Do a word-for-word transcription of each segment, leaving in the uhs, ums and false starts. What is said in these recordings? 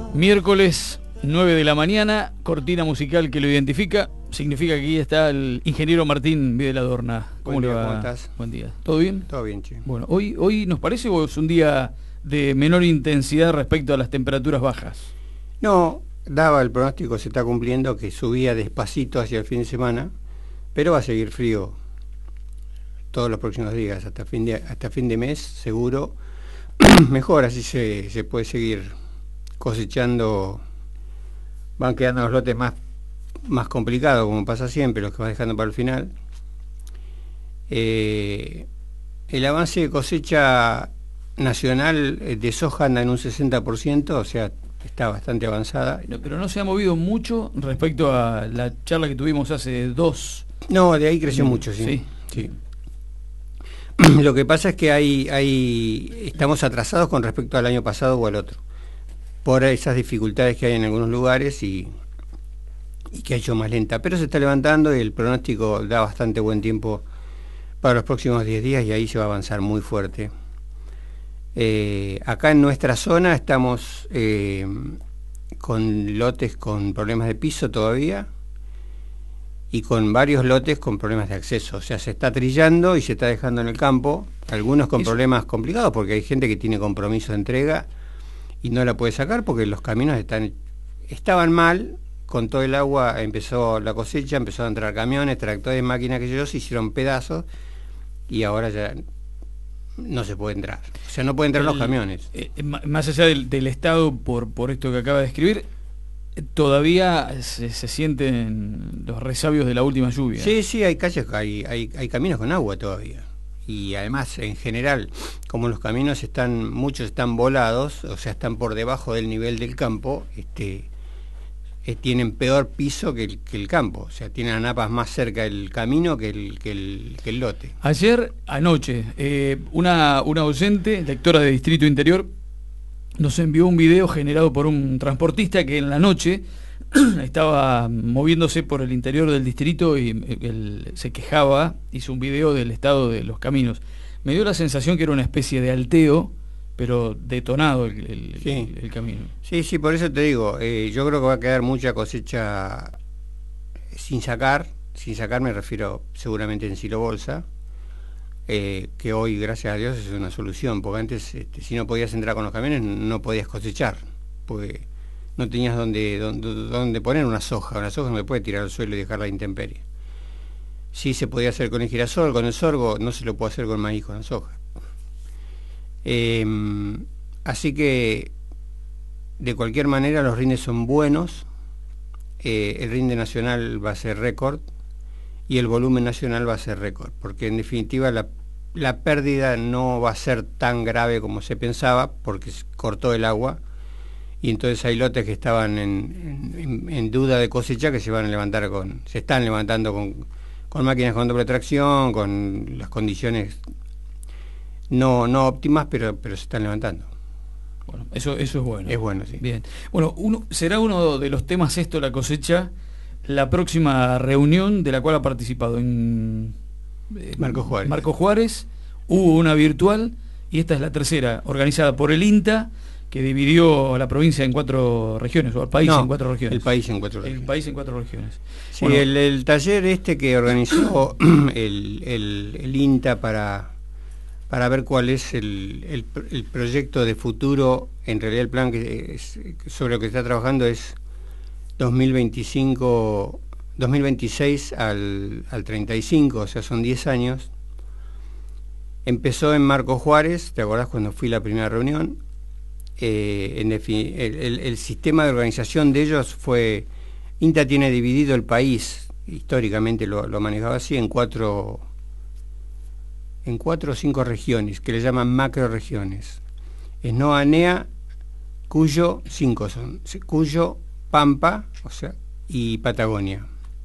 Miércoles nueve de la mañana, cortina musical que lo identifica. Significa que aquí está el ingeniero Martín Videladorna. ¿Cómo Buen le día, va? ¿cómo estás? Buen día. ¿Todo bien? Todo bien, che. Bueno, hoy, hoy nos parece o es un día de menor intensidad respecto a las temperaturas bajas. No, daba el pronóstico, se está cumpliendo, que subía despacito hacia el fin de semana, pero va a seguir frío todos los próximos días, hasta fin de, hasta fin de mes, seguro. Mejor, así se, se puede seguir cosechando. Van quedando los lotes más, más complicados, como pasa siempre, los que vas dejando para el final. Eh, el avance de cosecha nacional de soja anda en un sesenta por ciento, o sea, está bastante avanzada. No, pero no se ha movido mucho respecto a la charla que tuvimos hace dos. No, de ahí creció Mm, mucho, sí. sí. sí. Lo que pasa es que hay, hay, estamos atrasados con respecto al año pasado o al otro, por esas dificultades que hay en algunos lugares y, y que ha hecho más lenta. Pero se está levantando y el pronóstico da bastante buen tiempo para los próximos diez días y ahí se va a avanzar muy fuerte. Eh, acá en nuestra zona estamos eh, con lotes con problemas de piso todavía y con varios lotes con problemas de acceso. O sea, se está trillando y se está dejando en el campo, algunos con Eso. problemas complicados porque hay gente que tiene compromiso de entrega y no la puede sacar porque los caminos están estaban mal. Con todo el agua empezó la cosecha, empezó a entrar camiones, tractores, máquinas, que yo, se hicieron pedazos y ahora ya no se puede entrar. O sea, no pueden entrar El, los camiones. Eh, más allá del, del estado, por, por esto que acaba de escribir, todavía se, se sienten los resabios de la última lluvia. Sí, sí, hay calles, hay, hay, hay caminos con agua todavía. Y además, en general, como los caminos están, muchos están volados, o sea, están por debajo del nivel del campo, este, eh, tienen peor piso que el, que el campo. O sea, tienen napas más cerca del camino que el, que el, que el lote. Ayer, anoche, eh, una, una oyente, lectora de Distrito Interior, nos envió un video generado por un transportista que en la noche estaba moviéndose por el interior del distrito y él se quejaba, hizo un video del estado de los caminos. Me dio la sensación que era una especie de alteo, pero detonado el, el, Sí. el, el camino. Sí, sí, por eso te digo, eh, yo creo que va a quedar mucha cosecha sin sacar, sin sacar me refiero seguramente en silobolsa, eh, que hoy, gracias a Dios, es una solución, porque antes, este, si no podías entrar con los camiones, no podías cosechar, porque no tenías dónde, dónde, dónde poner una soja. Una soja no me puede tirar al suelo y dejarla a intemperie. Sí se podía hacer con el girasol, con el sorgo, no se lo puede hacer con maíz, con la soja. Eh, así que, de cualquier manera, los rindes son buenos, eh, el rinde nacional va a ser récord y el volumen nacional va a ser récord, porque en definitiva la, la pérdida no va a ser tan grave como se pensaba, porque se cortó el agua, y entonces hay lotes que estaban en, en, en duda de cosecha que se van a levantar con, se están levantando con, con máquinas con doble tracción, con las condiciones no, no óptimas, pero, pero se están levantando. Bueno, eso, eso es bueno. Es bueno, sí. Bien. Bueno, uno, será uno de los temas esto, la cosecha, la próxima reunión de la cual ha participado en eh, Marco Juárez. Marco Juárez, hubo una virtual y esta es la tercera, organizada por el INTA, que dividió a la provincia en cuatro regiones, o al país No, en cuatro regiones. el país en cuatro El regiones. país en cuatro regiones. Sí, Bueno, el, el taller este que organizó el, el, el INTA para, para ver cuál es el, el, el proyecto de futuro, en realidad el plan que es, sobre lo que está trabajando es dos mil veinticinco, dos mil veintiséis al, al treinta y cinco, o sea, son diez años. Empezó en Marco Juárez, ¿te acordás cuando fui a la primera reunión? Eh, en defin- el, el, el sistema de organización de ellos fue, INTA tiene dividido el país, históricamente lo, lo manejaba así, en cuatro en cuatro o cinco regiones, que le llaman macroregiones. Es Noa-Nea, Cuyo, cinco son, Cuyo, Pampa, o sea, y Patagonia.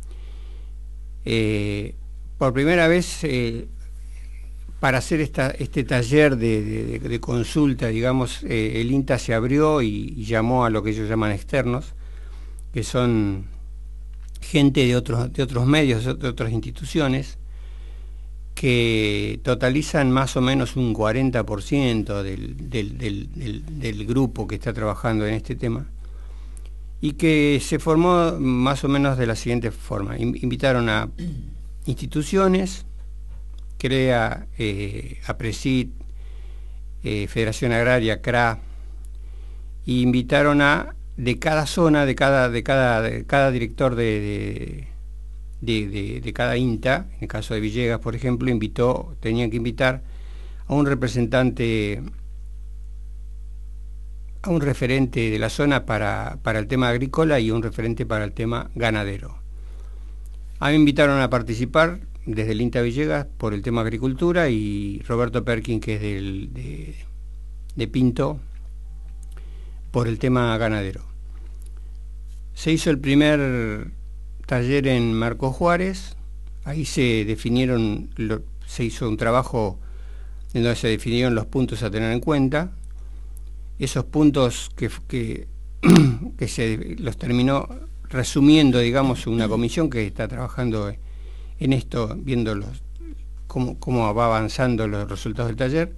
Eh, por primera vez, eh, para hacer esta, este taller de, de, de consulta, digamos, eh, el INTA se abrió y, y llamó a lo que ellos llaman externos, que son gente de otros, de otros medios, de otras instituciones, que totalizan más o menos un cuarenta por ciento del, del, del, del, del grupo que está trabajando en este tema, y que se formó más o menos de la siguiente forma. Invitaron a instituciones, CREA, eh, APRESID, eh, Federación Agraria, C R A, y invitaron a, de cada zona, de cada, de cada, de cada director de, de, de, de cada INTA, en el caso de Villegas, por ejemplo, invitó, tenían que invitar a un representante, a un referente de la zona para, para el tema agrícola y un referente para el tema ganadero. A mí me invitaron a participar desde el INTA Villegas por el tema agricultura, y Roberto Perkin, que es del, de, de Pinto, por el tema ganadero. Se hizo el primer taller en Marcos Juárez, ahí se definieron, lo, se hizo un trabajo en donde se definieron los puntos a tener en cuenta. Esos puntos que, que, que se los terminó resumiendo, digamos, una comisión que está trabajando en esto, viendo los, cómo, cómo va avanzando los resultados del taller.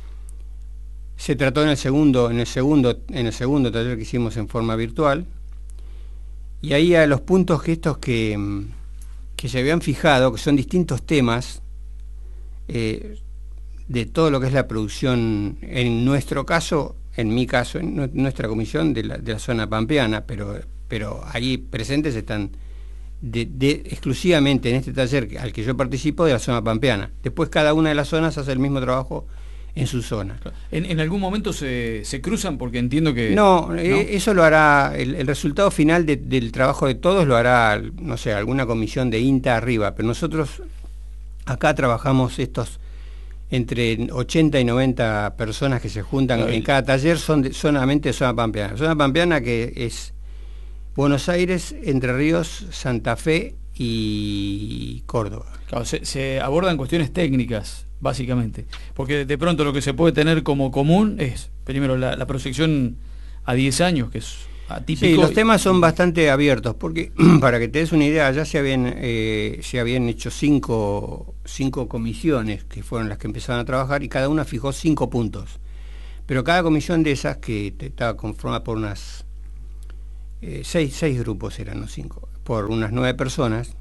Se trató en el segundo, en el segundo, en el segundo taller que hicimos en forma virtual, y ahí a los puntos que estos que, que se habían fijado, que son distintos temas, eh, de todo lo que es la producción, en nuestro caso, en mi caso, en nuestra comisión de la, de la zona pampeana, pero, pero ahí presentes están de, de, exclusivamente en este taller al que yo participo, de la zona pampeana. Después cada una de las zonas hace el mismo trabajo en su zona. ¿En, en algún momento se, se cruzan? Porque entiendo que... No, ¿no? Eh, eso lo hará, el, el resultado final de, del trabajo de todos lo hará, no sé, alguna comisión de INTA arriba, pero nosotros acá trabajamos estos entre ochenta y noventa personas que se juntan Ay. en cada taller, son de, solamente de zona pampeana. Zona pampeana que es Buenos Aires, Entre Ríos, Santa Fe y Córdoba. Claro, se, se abordan cuestiones técnicas, básicamente, porque de pronto lo que se puede tener como común es, primero, la, la proyección a diez años, que es atípico. Sí, los temas son bastante abiertos, porque para que te des una idea, ya se habían, eh, se habían hecho cinco, cinco comisiones, que fueron las que empezaron a trabajar, y cada una fijó cinco puntos. Pero cada comisión de esas, que estaba conformada por unas eh, seis, seis grupos, eran no cinco, por unas nueve personas,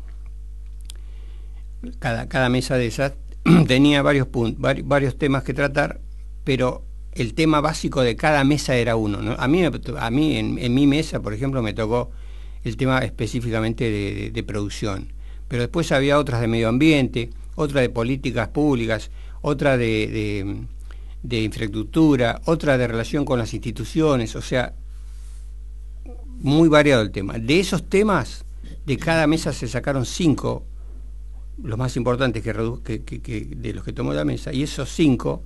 cada, cada mesa de esas tenía varios puntos, varios, varios temas que tratar, pero el tema básico de cada mesa era uno, ¿no? A mí, a mí en, en mi mesa, por ejemplo, me tocó el tema específicamente de, de, de producción, pero después había otras de medio ambiente, otra de políticas públicas, otra de, de, de infraestructura, otra de relación con las instituciones, o sea, muy variado el tema. De esos temas, de cada mesa se sacaron cinco, los más importantes que, que, que, que de los que tomó la mesa, y esos cinco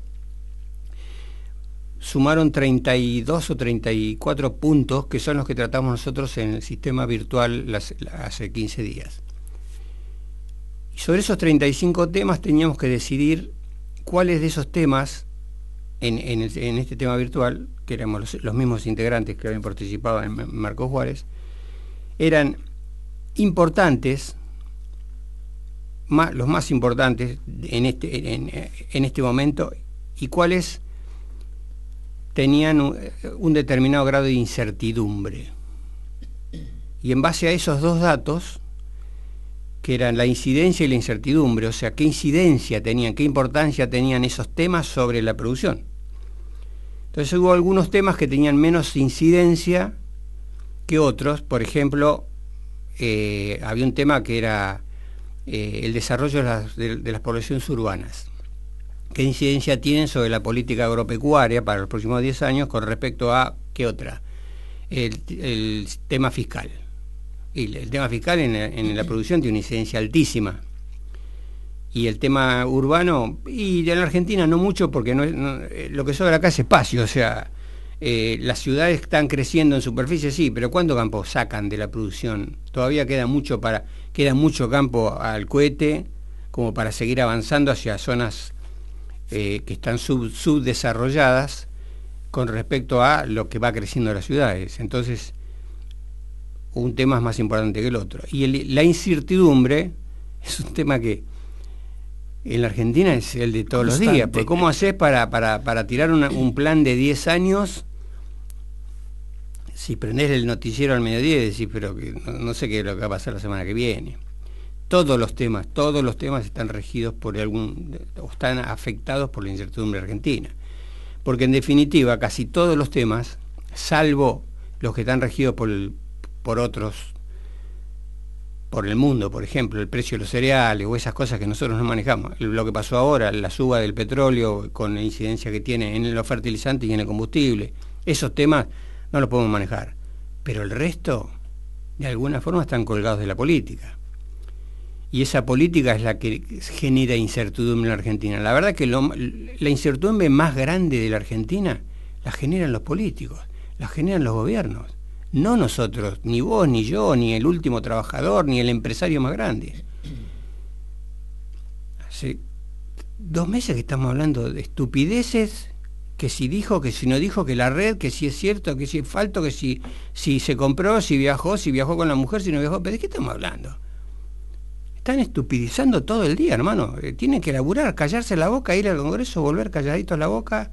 sumaron treinta y dos o treinta y cuatro puntos, que son los que tratamos nosotros en el sistema virtual las, hace quince días. Y sobre esos treinta y cinco temas teníamos que decidir cuáles de esos temas, en, en, el, en este tema virtual, que éramos los, los mismos integrantes que habían participado en Marcos Juárez, eran importantes, más, los más importantes en este, en, en este momento, y cuáles tenían un, un determinado grado de incertidumbre. Y en base a esos dos datos, que eran la incidencia y la incertidumbre, o sea, qué incidencia tenían, qué importancia tenían esos temas sobre la producción. Entonces hubo algunos temas que tenían menos incidencia que otros. Por ejemplo, eh, había un tema que era eh, el desarrollo de las, de, de las poblaciones urbanas. ¿Qué incidencia tienen sobre la política agropecuaria para los próximos diez años con respecto a qué otra? El, el tema fiscal. Y el tema fiscal en la, en la producción tiene una incidencia altísima. Y el tema urbano, y en la Argentina no mucho, porque no, no, lo que sobra acá es espacio, o sea, eh, las ciudades están creciendo en superficie, sí, pero ¿cuánto campo sacan de la producción? Todavía queda mucho, para, queda mucho campo al cohete, como para seguir avanzando hacia zonas Eh, que están sub, subdesarrolladas con respecto a lo que va creciendo las ciudades. Entonces, un tema es más importante que el otro. Y el, la incertidumbre es un tema que en la Argentina es el de todos Constante. los días. Porque ¿cómo haces para, para, para tirar una, un plan de diez años si prendés el noticiero al mediodía y decís, pero que no, no sé qué es lo que va a pasar la semana que viene. Todos los temas, todos los temas están regidos por algún, o están afectados por la incertidumbre argentina. Porque en definitiva, casi todos los temas, salvo los que están regidos por, el, por otros, por el mundo, por ejemplo, el precio de los cereales o esas cosas que nosotros no manejamos. Lo que pasó ahora, la suba del petróleo con la incidencia que tiene en los fertilizantes y en el combustible, esos temas no los podemos manejar. Pero el resto, de alguna forma, están colgados de la política. Y esa política es la que genera incertidumbre en la Argentina. La verdad que lo, la incertidumbre más grande de la Argentina la generan los políticos, la generan los gobiernos. No nosotros, ni vos, ni yo, ni el último trabajador, ni el empresario más grande. Hace dos meses que estamos hablando de estupideces, que si dijo, que si no dijo, que la red, que si es cierto, que si es falso, que si, si se compró, si viajó, si viajó con la mujer, si no viajó. ¿Pero de qué estamos hablando? Están estupidizando todo el día, hermano. Eh, tienen que laburar, callarse la boca, ir al Congreso, volver calladitos la boca.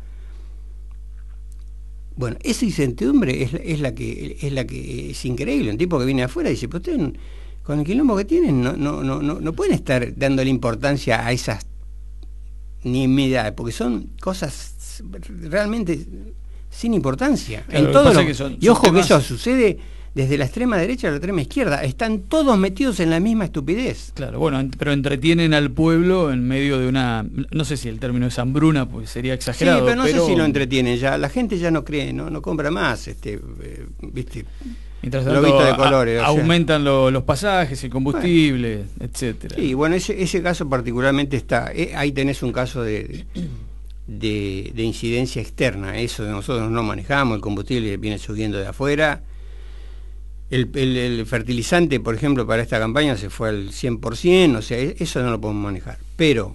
Bueno, esa incertidumbre es, es la que es la que es increíble. Un tipo que viene afuera y dice, pero ustedes con el quilombo que tienen no, no, no, no, no pueden estar dándole importancia a esas nimiedades, porque son cosas realmente sin importancia. Claro, en todo lo, que son, y ojo son temas... que eso sucede desde la extrema derecha a la extrema izquierda. Están todos metidos en la misma estupidez. Claro, bueno, pero entretienen al pueblo en medio de una, no sé si el término es hambruna, pues sería exagerado. Sí, pero no pero... sé si lo entretienen ya. La gente ya no cree, no, no compra más, este, eh, viste. Mientras tanto, lo visto de colores, a, o sea. aumentan lo, los pasajes, el combustible, bueno, etcétera. Sí, bueno, ese, ese caso particularmente está, eh, ahí tenés un caso de, de, de incidencia externa. Eso nosotros no manejamos, el combustible viene subiendo de afuera. El, el, el fertilizante, por ejemplo, para esta campaña se fue al cien por ciento, o sea, eso no lo podemos manejar. Pero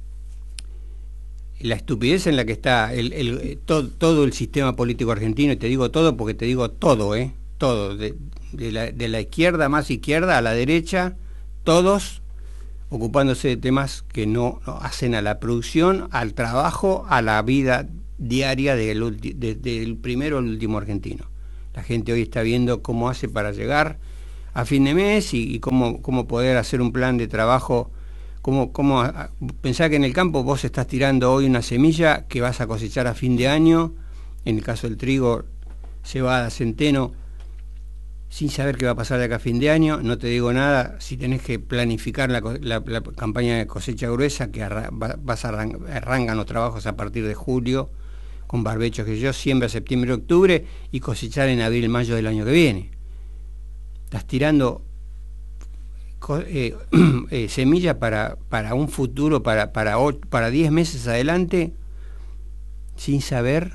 la estupidez en la que está el, el, todo, todo el sistema político argentino, y te digo todo porque te digo todo, ¿eh? Todo, de, de, la, de la izquierda más izquierda a la derecha, todos ocupándose de temas que no, no hacen a la producción, al trabajo, a la vida diaria del, de, del primero al último argentino. La gente hoy está viendo cómo hace para llegar a fin de mes y, y cómo, cómo poder hacer un plan de trabajo. Cómo, cómo a, pensar que en el campo vos estás tirando hoy una semilla que vas a cosechar a fin de año, en el caso del trigo, cebada, centeno, sin saber qué va a pasar de acá a fin de año. No te digo nada, si tenés que planificar la, la, la campaña de cosecha gruesa, que arra, vas a arran, arrancan los trabajos a partir de julio, con barbechos que yo, siembra septiembre, octubre, y cosechar en abril, mayo del año que viene. Estás tirando eh, eh, semillas para, para un futuro, para, para, para diez meses adelante, sin saber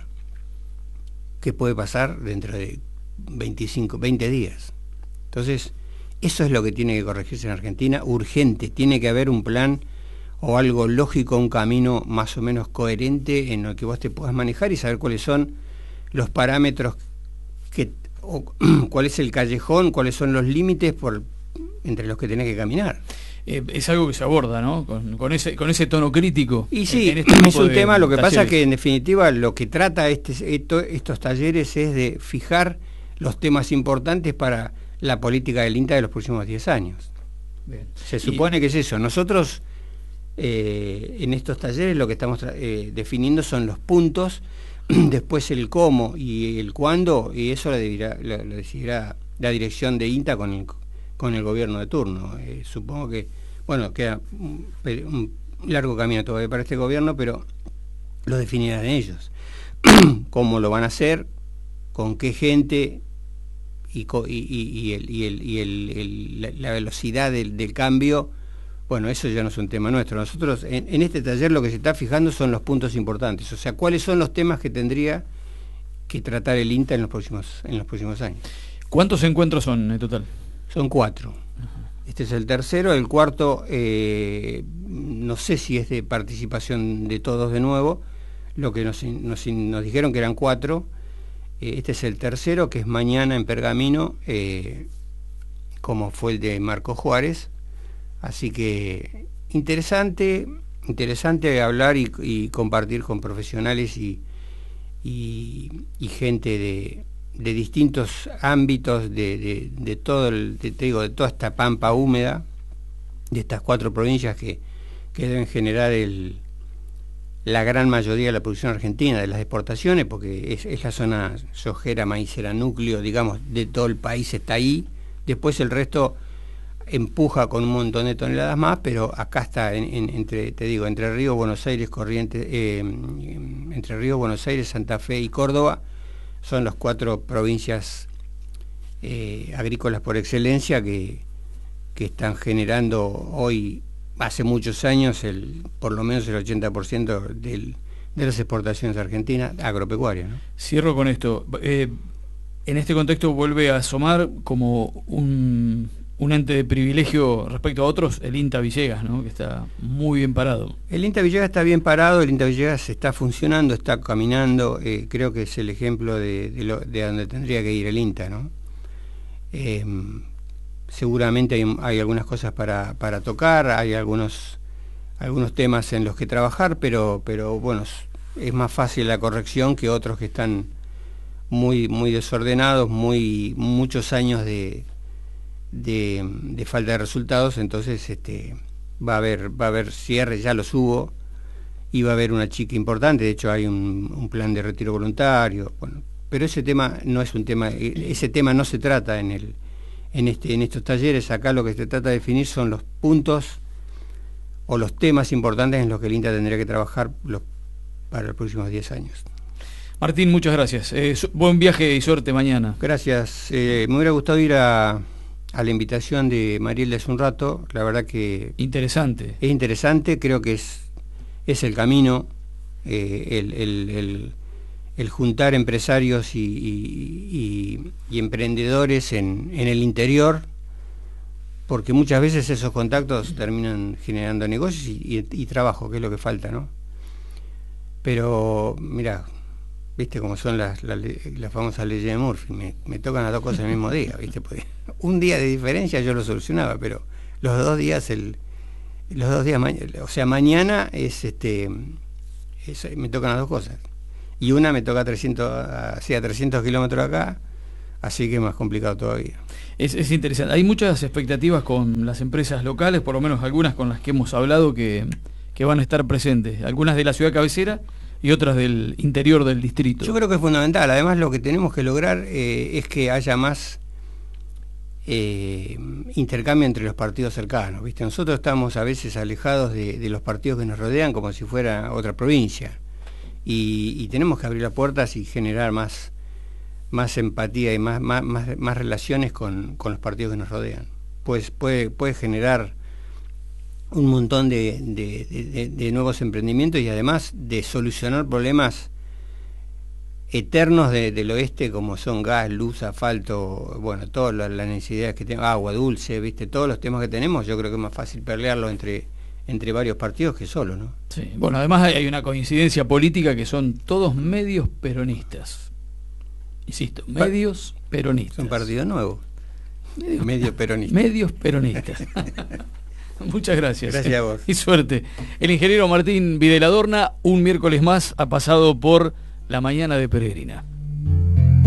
qué puede pasar dentro de veinticinco, veinte días. Entonces, eso es lo que tiene que corregirse en Argentina, urgente. Tiene que haber un plan o algo lógico, un camino más o menos coherente en el que vos te puedas manejar y saber cuáles son los parámetros, que, o, cuál es el callejón, cuáles son los límites por, entre los que tenés que caminar. Eh, es algo que se aborda, ¿no? Con, con, ese, con ese tono crítico. Y sí, en, en este es un tema, lo que talleres. Pasa que en definitiva lo que trata este, esto, estos talleres es de fijar los temas importantes para la política del INTA de los próximos diez años. Bien. Se supone y... que es eso. Nosotros... Eh, en estos talleres lo que estamos eh, definiendo son los puntos, después el cómo y el cuándo, y eso lo, deberá, lo, lo decidirá la dirección de INTA con el, con el gobierno de turno. Eh, supongo que, bueno, queda un, un largo camino todavía para este gobierno, pero lo definirán ellos. Cómo lo van a hacer, con qué gente y, y, y, el, y, el, y el, el, la, la velocidad del, del cambio. Bueno, eso ya no es un tema nuestro. Nosotros en, en este taller lo que se está fijando son los puntos importantes, o sea, cuáles son los temas que tendría que tratar el INTA en los próximos, en los próximos años. ¿Cuántos encuentros son en total? Son cuatro. Ajá. Este es el tercero, el cuarto, eh, no sé si es de participación de todos de nuevo, lo que nos, nos, nos dijeron que eran cuatro. Eh, este es el tercero, que es mañana en Pergamino, eh, como fue el de Marco Juárez. Así que interesante, interesante hablar y, y compartir con profesionales y, y, y gente de, de distintos ámbitos de, de, de todo el, de, te digo, de toda esta pampa húmeda, de estas cuatro provincias que, que deben generar el, la gran mayoría de la producción argentina, de las exportaciones, porque es, es la zona sojera, maicera, núcleo, digamos, de todo el país está ahí. Después el resto empuja con un montón de toneladas más, pero acá está, en, en, entre, te digo, entre Río, Buenos Aires, Corrientes, eh, entre Río, Buenos Aires, Santa Fe y Córdoba, son las cuatro provincias eh, agrícolas por excelencia que, que están generando hoy, hace muchos años, el por lo menos el ochenta por ciento del, de las exportaciones argentinas agropecuarias, ¿no? Cierro con esto. Eh, en este contexto vuelve a asomar como un, un ente de privilegio respecto a otros, el INTA Villegas, ¿no? Que está muy bien parado. El INTA Villegas está bien parado, el INTA Villegas está funcionando, está caminando, eh, creo que es el ejemplo de, de, lo, de donde tendría que ir el INTA, ¿no? Eh, seguramente hay, hay algunas cosas para, para tocar, hay algunos, algunos temas en los que trabajar, pero, pero bueno, es más fácil la corrección que otros que están muy, muy desordenados, muy muchos años de, de, de falta de resultados. Entonces este, va a haber, va a haber cierre, ya los hubo, y va a haber una chica importante. De hecho hay un, un plan de retiro voluntario, bueno, pero ese tema no es un tema, ese tema no se trata en el en este en estos talleres. Acá lo que se trata de definir son los puntos o los temas importantes en los que el INTA tendría que trabajar los, para los próximos diez años. Martín, muchas gracias. Eh, buen viaje y suerte mañana. Gracias. Eh, me hubiera gustado ir a, a la invitación de Marielda hace un rato. La verdad que... Interesante. Es interesante, creo que es, es el camino, eh, el, el, el, el juntar empresarios y, y, y, y emprendedores en, en el interior, porque muchas veces esos contactos terminan generando negocios y, y, y trabajo, que es lo que falta, ¿no? Pero, mira... ¿Viste cómo son las, las, las famosas leyes de Murphy? Me, me tocan las dos cosas el mismo día, ¿viste? Porque un día de diferencia yo lo solucionaba, pero los dos días, el, los dos días, o sea, mañana es este, es, me tocan las dos cosas. Y una me toca trescientos, hacia trescientos kilómetros acá, así que es más complicado todavía. Es, es interesante. Hay muchas expectativas con las empresas locales, por lo menos algunas con las que hemos hablado, que, que van a estar presentes. Algunas de la ciudad cabecera y otras del interior del distrito. Yo creo que es fundamental. Además, lo que tenemos que lograr eh, es que haya más eh, intercambio entre los partidos cercanos, ¿viste? Nosotros estamos a veces alejados de, de los partidos que nos rodean como si fuera otra provincia, y, y tenemos que abrir las puertas y generar más, más empatía y más, más, más, más relaciones con, con los partidos que nos rodean. Pues puede, puede generar un montón de, de, de, de nuevos emprendimientos y además de solucionar problemas eternos de, del oeste, como son gas, luz, asfalto, bueno, todas las necesidades que tenemos, agua dulce, viste, todos los temas que tenemos. Yo creo que es más fácil pelearlo entre, entre varios partidos que solo, ¿no? Sí. Bueno, además hay una coincidencia política que son todos medios peronistas. Insisto, medios peronistas. Es un partido nuevo. Medio, medio peronista. Medios peronistas. Muchas gracias. Gracias a vos. Y suerte. El ingeniero Martín Videladorna, un miércoles más, ha pasado por La Mañana de Peregrina.